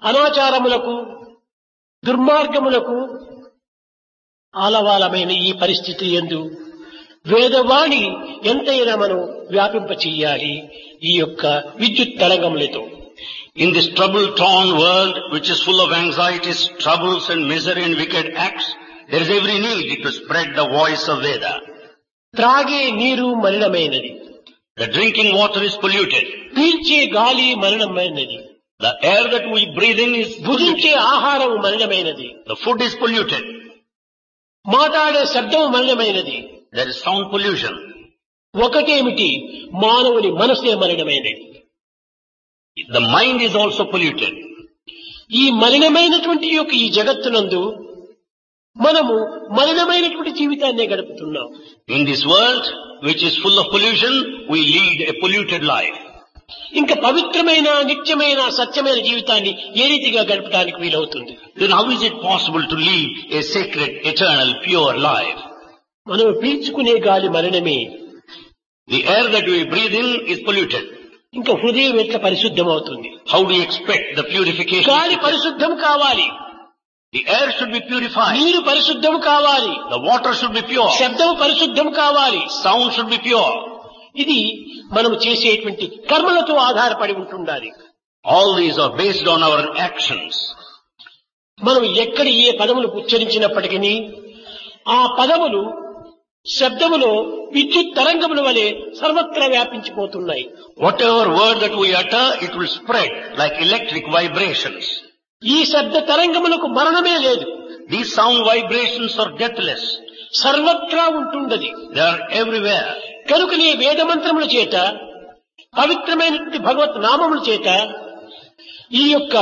అనాచారములకు దుర్మార్గములకు ఆలవాలమైన ఈ పరిస్థితి యందు వేదవాణి ఎంతైనా మనం వ్యాపింప చెయ్యాలి ఈ యొక్క విద్యుత్ తరంగములతో. In this trouble-torn world, which is full of anxieties, troubles and misery and wicked acts, there is every need to spread the voice of Veda. త్రాగే నీరు మలినమైనది, The drinking water is polluted. పీల్చే గాలి మలినమైనది, The air that we breathe in is భుజించే polluted. ఆహారం మలినమైనది, The food is polluted. మాట్లాడే శబ్దం మలినమైనది. There is sound pollution. ఒకటేమిటి, మానవుని మనసే మలినమైనది. The mind is also polluted. ఈ మలినమైనటువంటి యొక్క ఈ జగత్తునందు మనము మలినమైనటువంటి జీవితాన్నే గడుపుతున్నాం. In this world, which is full of pollution, we lead a polluted life. ఇంకా పవిత్రమైన నిత్యమైన సత్యమైన జీవితాన్ని ఏ రీతిగా గడపడానికి వీలవుతుంది? Then how is it possible to lead a sacred, eternal, pure life? మనం పీల్చుకునే గాలి మలినమే, The air that we breathe in is polluted. ఇంకా హృదయం ఎట్లా పరిశుద్ధం అవుతుంది? How do you expect the purification? గాలి పరిశుద్ధం కావాలి, The air should be purified. నీరు పరిశుద్ధం కావాలి, The water should be pure. శబ్దం పరిశుద్ధం కావాలి. Sound should be pure. ఇది మనం చేసేటువంటి కర్మలతో ఆధారపడి ఉంటుండాలి. All these are based on our actions. మనం ఎక్కడ ఏ పదములు ఉచ్చరించినప్పటికీ ఆ పదములు శబ్దములో విద్యుత్ తరంగముల వలె సర్వత్రా వ్యాపించిపోతున్నాయి. Whatever word that we utter, it will spread like electric vibrations. ఈ శబ్ద తరంగములకు మరణమే లేదు, These sound vibrations are deathless. సర్వత్రా ఉంటుండది. They are everywhere. కనుకనే వేదమంత్రముల చేత పవిత్రమైనటువంటి భగవత్ నామముల చేత ఈ యొక్క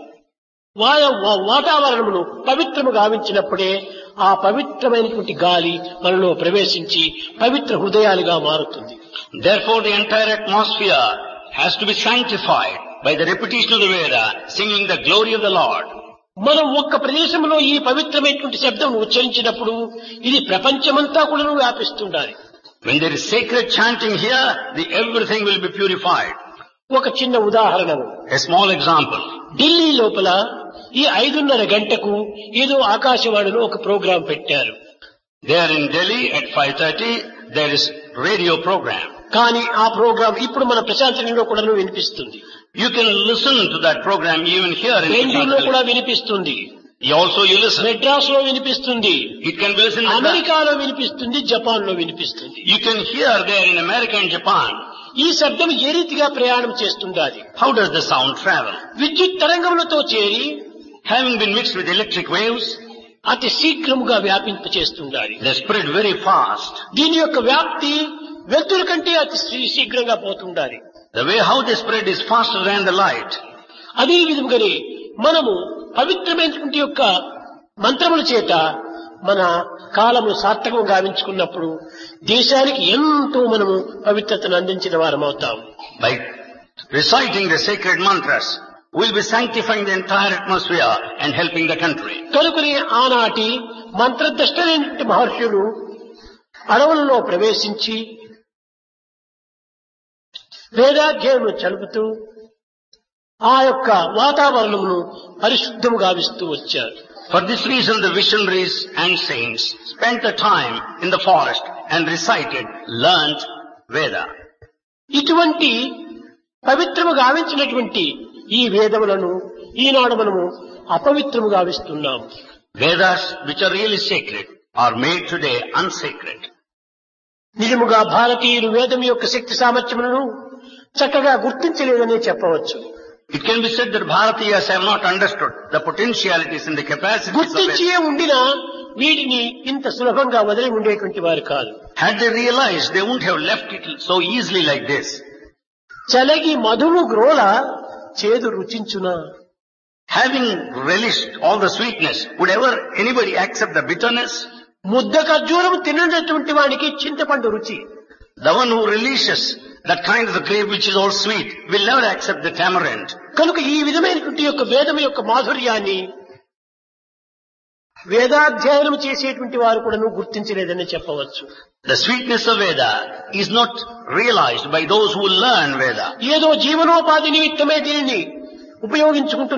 వాతావరణమును పవిత్రము గావించినప్పుడే ఆ పవిత్రమైనటువంటి గాలి మనలో ప్రవేశించి పవిత్ర హృదయాలుగా మారుతుంది. Therefore the entire atmosphere has to be sanctified by the repetition of the Veda, singing the glory of the Lord. మనం ఒక్క ప్రదేశంలో ఈ పవిత్రమైనటువంటి శబ్దం ఉచ్చరించినప్పుడు ఇది ప్రపంచమంతా కూడా వ్యాపిస్తుండాలి. When there is sacred chanting here, everything will be purified. ఒక చిన్న ఉదాహరణ, A small example. ఢిల్లీ లోపల ఈ 5:30 గంటకు ఏదో ఆకాశవాణిలో ఒక ప్రోగ్రాం పెట్టారు. There in Delhi at 5:30, there is radio program. కానీ ఆ ప్రోగ్రాం ఇప్పుడు మన ప్రశాంతంలో కూడా వినిపిస్తుంది, You can listen to that program even here in బెంగళూరులో Prashant. కూడా వినిపిస్తుంది, Also you listen. మెడ్రాస్ లో వినిపిస్తుంది, It can be listened in Madras. అమెరికాలో వినిపిస్తుంది, జపాన్ లో వినిపిస్తుంది. You can hear there in America and Japan. ఈ శబ్దం ఏ రీతిగా ప్రయాణం చేస్తుండాలి? How does the sound travel? విద్యుత్ తరంగములతో చేరి Having been mixed with electric waves, అతి శీఘ్రముగా వ్యాపింప చేస్తుండాలి. they spread very fast. దీని యొక్క వ్యాప్తి వెలుతురు కంటే అతి శీఘ్రంగా పోతుండాలి. The way how they spread is faster than the light. అదే విధముగానే మనము పవిత్రమైనటువంటి యొక్క మంత్రముల చేత మన కాలము సార్థకం గావించుకున్నప్పుడు దేశానికి ఎంతో మనము పవిత్రతను అందించిన వారం అవుతాం. By reciting the sacred mantras, we'll be sanctifying the entire atmosphere and helping the country. కనుకనే ఆనాటి మంత్రద్రష్టలైనటువంటి మహర్షులు అడవులలో ప్రవేశించి వేదాధ్యాయమును చలుపుతూ ఆ యొక్క వాతావరణమును పరిశుద్ధము గావిస్తూ వచ్చారు. For this reason, the visionaries and saints spent the time in the forest and recited, learnt Veda. ఇటువంటి పవిత్రము గావించినటువంటి ఈ వేదములను ఈనాడు మనము అపవిత్రము గావిస్తున్నాము. Vedas, which are really sacred, are made today unsacred. నిజముగా భారతీయులు వేదం యొక్క శక్తి సామర్థ్యములను చక్కగా గుర్తించలేదనే చెప్పవచ్చు. It can be said that Bharatiyas have not understood the potentialities and the capacities of గుర్తించే Veda. ఉండినా వీటిని ఇంత సులభంగా వదిలి ఉండేటువంటి వారు కాదు. Had they realized, they wouldn't have left it so easily like this. చలగి మధువు గ్రోల చేదు రుచించునా. Having relished all the sweetness, would ever anybody accept the bitterness? ముద్ద ఖర్జూరం తిననటువంటి వానికి చింతపండు రుచి. The one who relishes that kind of the grape which is all sweet will never accept the tamarind. కనుక ఈ విధమైనటువంటి యొక్క వేదం యొక్క మాధుర్యాన్ని వేదాధ్యయనం చేసేటువంటి వారు కూడా గుర్తించలేదని చెప్పవచ్చు. The sweetness of Veda is not realized by those who learn Veda. ఏదో జీవనోపాధి నిమిత్తమే దీనిని ఉపయోగించుకుంటున్నారు.